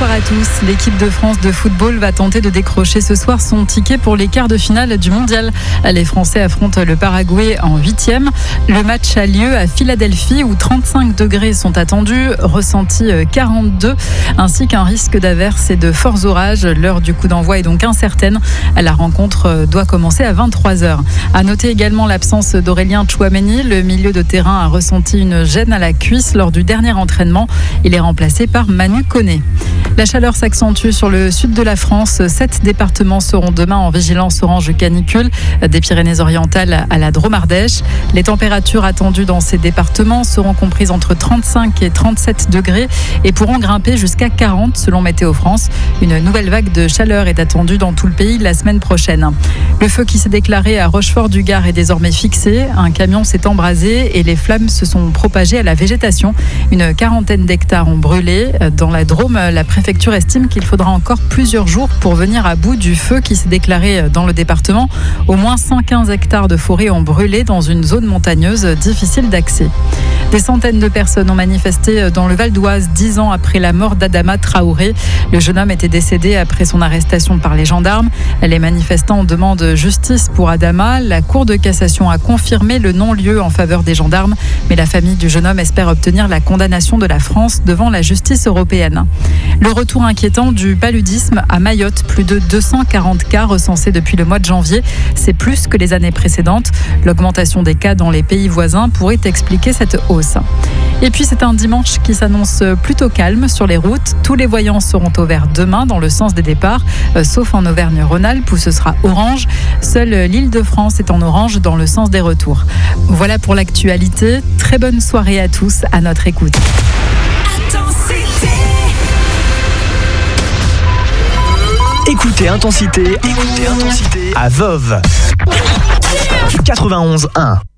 Bonsoir à tous. L'équipe de France de football va tenter de décrocher ce soir son ticket pour les quarts de finale du mondial. Les Français affrontent le Paraguay en 8e. Le match a lieu à Philadelphie où 35 degrés sont attendus, ressenti 42, ainsi qu'un risque d'averse et de forts orages. L'heure du coup d'envoi est donc incertaine. La rencontre doit commencer à 23h. À noter également l'absence d'Aurélien Tchouaméni. Le milieu de terrain a ressenti une gêne à la cuisse lors du dernier entraînement. Il est remplacé par Manu Koné. La chaleur s'accentue sur le sud de la France. 7 départements seront demain en vigilance orange canicule, des Pyrénées-Orientales à la Drôme-Ardèche. Les températures attendues dans ces départements seront comprises entre 35 et 37 degrés et pourront grimper jusqu'à 40 selon Météo France. Une nouvelle vague de chaleur est attendue dans tout le pays la semaine prochaine. Le feu qui s'est déclaré à Rochefort-du-Gard est désormais fixé. Un camion s'est embrasé et les flammes se sont propagées à la végétation. Une quarantaine d'hectares ont brûlé. Dans la Drôme, la préfecture estime qu'il faudra encore plusieurs jours pour venir à bout du feu qui s'est déclaré dans le département. Au moins 115 hectares de forêt ont brûlé dans une zone montagneuse difficile d'accès. Des centaines de personnes ont manifesté dans le Val d'Oise 10 ans après la mort d'Adama Traoré. Le jeune homme était décédé après son arrestation par les gendarmes. Les manifestants demandent justice pour Adama. La Cour de cassation a confirmé le non-lieu en faveur des gendarmes, mais la famille du jeune homme espère obtenir la condamnation de la France devant la justice européenne. Le retour inquiétant du paludisme à Mayotte, plus de 240 cas recensés depuis le mois de janvier. C'est plus que les années précédentes. L'augmentation des cas dans les pays voisins pourrait expliquer cette hausse. Et puis c'est un dimanche qui s'annonce plutôt calme sur les routes. Tous les voyants seront au vert demain dans le sens des départs, sauf en Auvergne-Rhône-Alpes où ce sera orange. Seule l'Île-de-France est en orange dans le sens des retours. Voilà pour l'actualité. Très bonne soirée à tous à notre écoute. Écoutez Intensité à Voves 91.1.